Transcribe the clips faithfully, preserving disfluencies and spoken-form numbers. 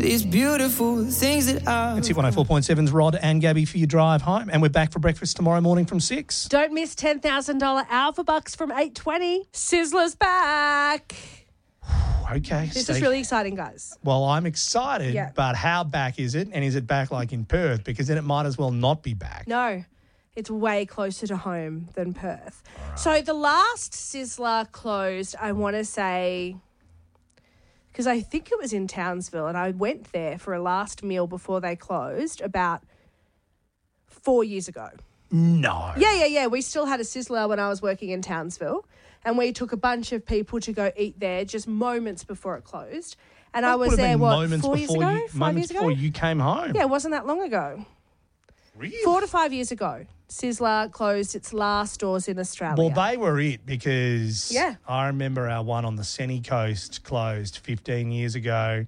these beautiful things that I... It's Hit one oh four point seven's Rod and Gabby for your drive home. And we're back for breakfast tomorrow morning from six. Don't miss ten thousand dollars Alpha Bucks from eight twenty. Sizzler's back. Okay. This Steve. is really exciting, guys. Well, I'm excited, Yeah. but how back is it? And is it back like in Perth? Because then it might as well not be back. No, it's way closer to home than Perth. Right. So the last Sizzler closed, I want to say, because I think it was in Townsville, and I went there for a last meal before they closed about four years ago. No. Yeah, yeah, yeah. We still had a Sizzler when I was working in Townsville, and we took a bunch of people to go eat there just moments before it closed. And That I was would have there, been what, moments four years before ago? you, Five moments years ago? before you came home. Yeah, it wasn't that long ago. Really? Four to five years ago, Sizzler closed its last stores in Australia. Well, they were it because Yeah. I remember our one on the Sunny Coast closed fifteen years ago.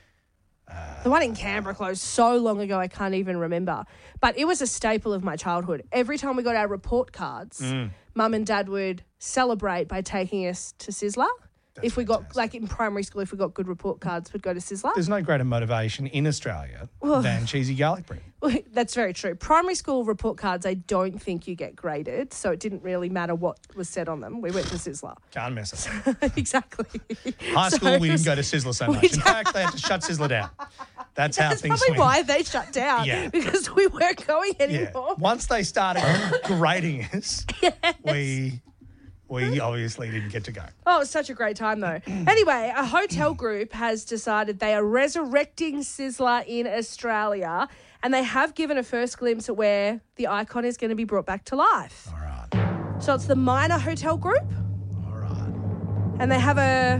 The one in Canberra closed so long ago, I can't even remember. But it was a staple of my childhood. Every time we got our report cards, Mm. Mum and Dad would celebrate by taking us to Sizzler. That's if we got, fantastic. like in primary school, if we got good report cards, we'd go to Sizzler. There's no greater motivation in Australia than cheesy garlic bread. Well, that's very true. Primary school report cards, I don't think you get graded, so it didn't really matter what was said on them. We went to Sizzler. Can't mess it up. Exactly. High So school, we it was- didn't go to Sizzler so we much. In don't- fact, they had to shut Sizzler down. That's how That's things probably went. why they shut down. Yeah. Because we weren't going Yeah. anymore. Once they started grading us, we we obviously didn't get to go. Oh, it was such a great time, though. Anyway, a hotel group has decided they are resurrecting Sizzler in Australia, and they have given a first glimpse at where the icon is going to be brought back to life. All right. So it's the Minor Hotel Group, All right. and they have a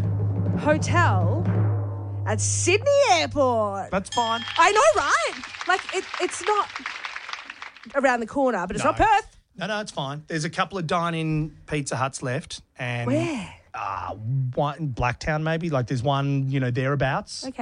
hotel at Sydney Airport. That's fine. I know, right? Like, it, it's not around the corner, but it's No. not Perth. No, no, it's fine. There's a couple of dine-in Pizza Huts left. And Where? Uh, one, Blacktown maybe. Like there's one, you know, thereabouts. Okay.